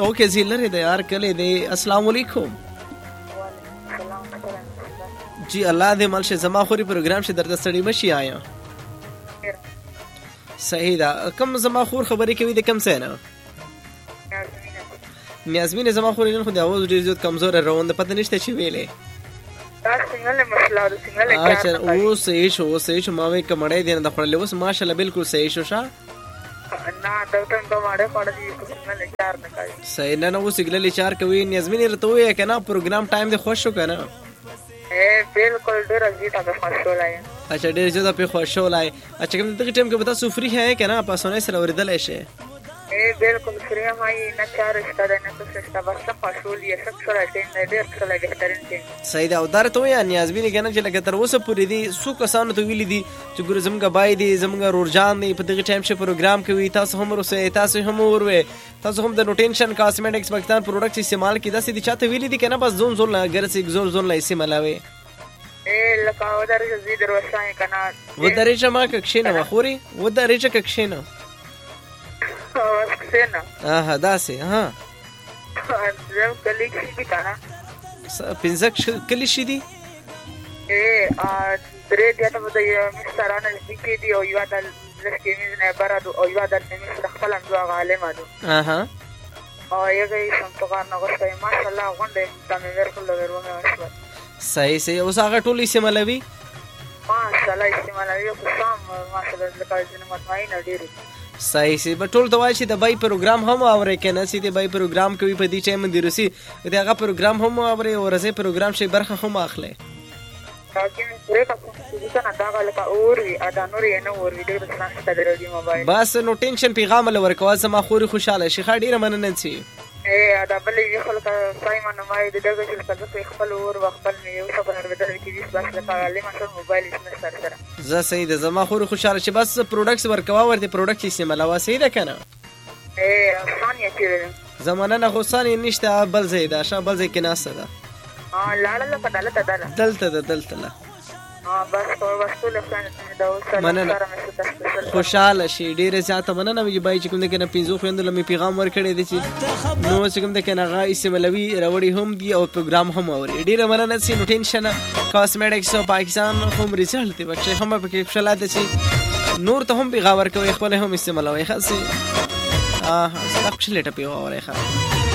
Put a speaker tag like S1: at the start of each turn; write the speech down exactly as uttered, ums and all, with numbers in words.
S1: اوکے زی لري د یار کلی دی. السلام علیکم. جی الله دې مل شه زما خوري پروګرام شه درته ستړي مشي آیا صحیح ده. کم زما خور خبرې کوي د کم څه نه نیازمین زما خور نن خو د اواز ډیر زیات کمزور روان ده پته نشته چې ویلې
S2: دا څنګه مسله ده څنګه
S1: اچھا او صحیح شو او صحیح شو ما وې کمړې دین د خپل اوس ماشاءالله بالکل صحیح شو شا
S2: نه دا څنګه ماړه پړ دي څنګه چار نه کوي
S1: صحیح نه نو سیګل چار کوي نیازمین رته وې کنه پروګرام ټایم دې خوش شو کنه
S2: اے بالکل ډیر زیات په خوش ولای
S1: اچھا ډیر زیات په خوش ولای اچھا کوم دغه ټیم کې بتا سو فری ہے کنه پاسونه سره ورېدل شي
S2: اے بالکل فری مای نه چار ستاره نه څه څه بس خوشول یې څه سره ټیم نه ډیر څه لګی ترين ټیم
S1: صحیح دا ودار ته یا نیازبین کنه چې لکه تر اوسه پوری دي سو کسانو ته ویل دي چې ګور زمګه بای دي زمګه رورجان دی په دغه ټایم شه پروګرام کوي تاسو هم ورسه تاسو هم وروي تاسو هم د نوټینشن کاسمیټکس پاکستان پروډکټس استعمال کیدا سې دي چاته ویل دي کنه بس زون زون لا ګرځي زون زون لا استعمالوي
S2: اے لکه ودارې زی دروښای کنه
S1: ودارې ما کښینه مخوري ودارې کښینه
S2: واسکسینا
S1: اه داسې ها
S2: زم کلی شي کنه
S1: پنځه کلی شي دي
S2: اے ا درې دې ته د مسترانه لیکي دی او یو د لکه نه برادو او یو د مستر خپل انځو عالم ادو
S1: اها
S2: او یې سم توګه نو غوښتي ماشاءالله غونډه تمه ورکول ورونه وشو
S1: صحیح صحیح اوس هغه ټول استعمالوي
S2: ماشاءالله استعمالوي او سم ماشاءالله لکه چې مطمئن ډیر
S1: صحیح صحیح به ټول دوای چې د بای پروګرام هم اوري کنه چې د بای پروګرام کوي په دې چې من درسي د هغه پروګرام هم اوري او رزه پروګرام شي برخه هم اخلي
S2: تاکي پرې کا څه څه نه دا غلطه اوري ادا نور یې نه اوري ډېر څه ستاسو د رادیو موبایل
S1: بس نو ټینشن پیغام لور کوه زما خوري خوشاله شي خاډیره مننه سي
S2: اے ادا بلې خلک سایمن ما دې دغه چې کله خپل اور خپل یو څه په ورته کې دې بس لکه علي ماشر موبایل یې سره سره
S1: زه صحیح ده زما خوري خوشاله شي بس پروډکټس ورکوا ورته پروډکټ استعمالوا صحیح ده کنه
S2: اے آسان یې کړل
S1: زمانه نه غوسان نشته بل زیاده شا بل زې کې ناسه ده
S2: ها لاله لا دلته دلته
S1: دلته دلته لا
S2: ها بس په واسطه لفظ دا وسره
S1: خوشاله شي ډیره زیاته مننه وي بای چې کوم دغه پینځو خويندل می پیغام ورکړی دي چې نو چې کوم دغه نه استعمالوي راوړي هم دي او پروګرام هم اوري ډیره مننه سي نو ټینشن کاسمیټکس او پاکستان هم ریزلټ دی بچي هم په کې خپل د شي نور ته هم پیغام ورکوي خپل هم استعمالوي خاصه اه ستاسو لټه پیو اوري ښه